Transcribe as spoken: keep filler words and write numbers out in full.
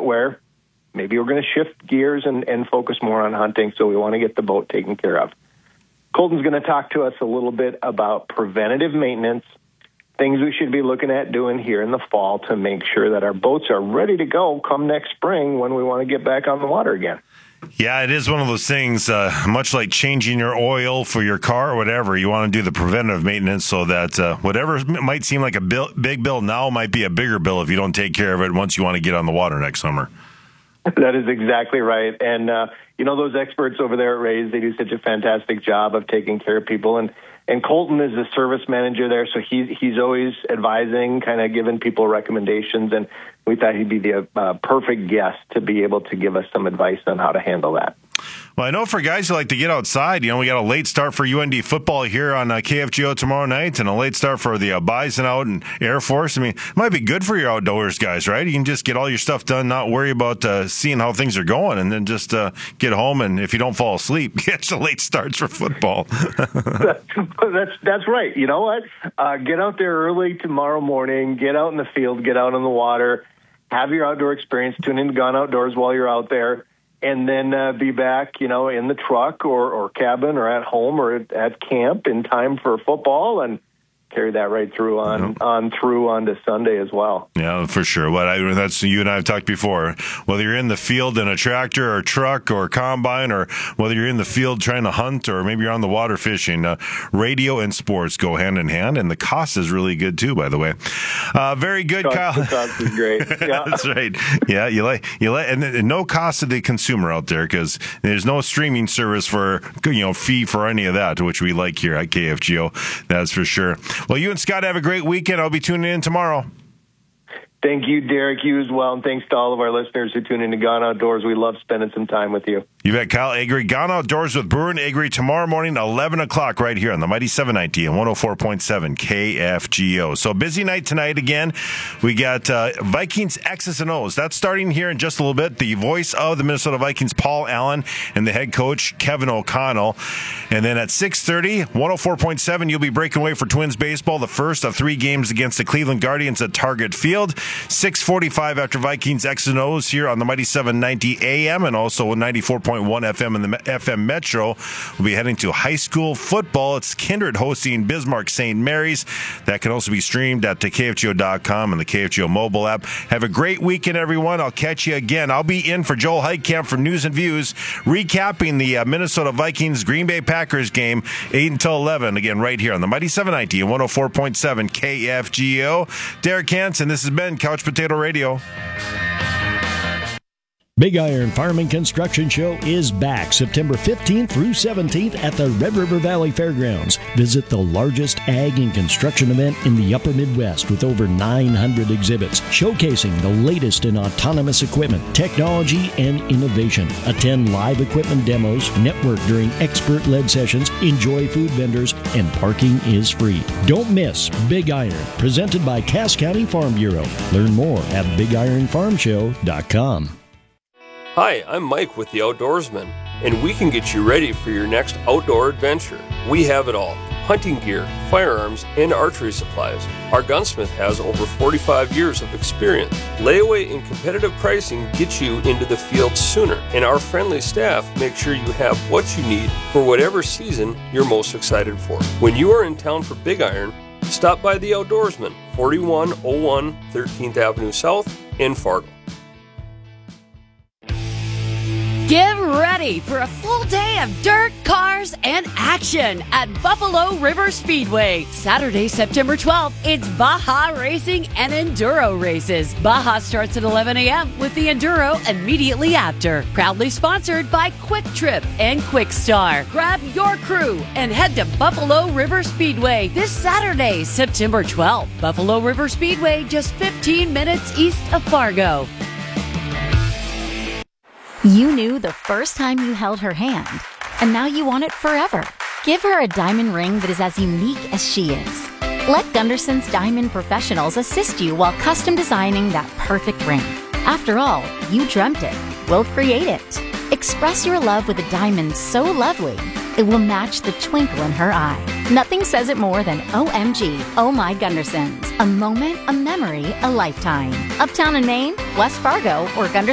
where maybe we're going to shift gears and, and focus more on hunting, so we want to get the boat taken care of. Colton's going to talk to us a little bit about preventative maintenance, things we should be looking at doing here in the fall to make sure that our boats are ready to go come next spring when we want to get back on the water again. Yeah, it is one of those things, uh, much like changing your oil for your car or whatever. You want to do the preventative maintenance so that uh, whatever might seem like a bill, big bill now might be a bigger bill if you don't take care of it once you want to get on the water next summer. That is exactly right. And, uh, you know, those experts over there at Rays, they do such a fantastic job of taking care of people. And, and Colton is the service manager there, so he's, he's always advising, kind of giving people recommendations. And we thought he'd be the uh, perfect guest to be able to give us some advice on how to handle that. Well, I know for guys who like to get outside, you know, we got a late start for U N D football here on uh, K F G O tomorrow night, and a late start for the uh, Bison out and Air Force. I mean, it might be good for your outdoors guys, right? You can just get all your stuff done, not worry about uh, seeing how things are going, and then just uh, get home, and if you don't fall asleep, catch the late starts for football. that's that's right. You know what? Uh, get out there early tomorrow morning, get out in the field, get out on the water, have your outdoor experience, tune in to Gone Outdoors while you're out there, and then uh, be back, you know, in the truck or, or cabin or at home or at, at camp in time for football, and carry that right through on yep. on through onto Sunday as well. Yeah, for sure. What I, that's you and I have talked before. Whether you're in the field in a tractor or truck or combine, or whether you're in the field trying to hunt, or maybe you're on the water fishing, uh, radio and sports go hand in hand, and the cost is really good too. By the way, uh, very good, cost, Kyle. The cost is great. Yeah, that's right. Yeah, you like you like, and, and no cost to the consumer out there, because there's no streaming service for you know fee for any of that, which we like here at K F G O. That's for sure. Well, you and Scott have a great weekend. I'll be tuning in tomorrow. Thank you, Derek. You as well. And thanks to all of our listeners who tune in to Gone Outdoors. We love spending some time with you. You bet. Kyle Agri, Gone Outdoors with Brewer and Agri tomorrow morning, eleven o'clock, right here on the Mighty seven ninety and one oh four point seven K F G O. So busy night tonight again. We got uh, Vikings X's and O's. That's starting here in just a little bit. The voice of the Minnesota Vikings, Paul Allen, and the head coach, Kevin O'Connell. And then at six thirty, one oh four point seven, you'll be breaking away for Twins baseball, the first of three games against the Cleveland Guardians at Target Field. six forty-five after Vikings X's and O's here on the Mighty seven ninety A M and also ninety-four point one F M in the F M Metro. We'll be heading to high school football. It's Kindred hosting Bismarck Saint Mary's. That can also be streamed at K F G O dot com and the K F G O mobile app. Have a great weekend, everyone. I'll catch you again. I'll be in for Joel Heitkamp from News and Views, recapping the uh, Minnesota Vikings Green Bay Packers game, eight until eleven, again right here on the Mighty seven ninety and one oh four point seven K F G O. Derek Hansen, this has been Couch Potato Radio. Big Iron Farm and Construction Show is back September fifteenth through seventeenth at the Red River Valley Fairgrounds. Visit the largest ag and construction event in the upper Midwest with over nine hundred exhibits showcasing the latest in autonomous equipment, technology, and innovation. Attend live equipment demos, network during expert-led sessions, enjoy food vendors, and parking is free. Don't miss Big Iron, presented by Cass County Farm Bureau. Learn more at big iron farm show dot com. Hi, I'm Mike with The Outdoorsman, and we can get you ready for your next outdoor adventure. We have it all: hunting gear, firearms, and archery supplies. Our gunsmith has over forty-five years of experience. Layaway and competitive pricing get you into the field sooner, and our friendly staff make sure you have what you need for whatever season you're most excited for. When you are in town for Big Iron, stop by The Outdoorsman, forty-one oh one thirteenth Avenue South in Fargo. Get ready for a full day of dirt, cars, and action at Buffalo River Speedway. Saturday, September twelfth, it's Baja Racing and Enduro races. Baja starts at eleven a.m. with the Enduro immediately after. Proudly sponsored by Quick Trip and Quick Star. Grab your crew and head to Buffalo River Speedway this Saturday, September twelfth. Buffalo River Speedway, just fifteen minutes east of Fargo. You knew the first time you held her hand, and now you want it forever. Give her a diamond ring that is as unique as she is. Let Gunderson's Diamond Professionals assist you while custom designing that perfect ring. After all, you dreamt it. We'll create it. Express your love with a diamond so lovely, it will match the twinkle in her eye. Nothing says it more than O M G, Oh My Gundersons. A moment, a memory, a lifetime. Uptown in Maine, West Fargo, or Gunderson.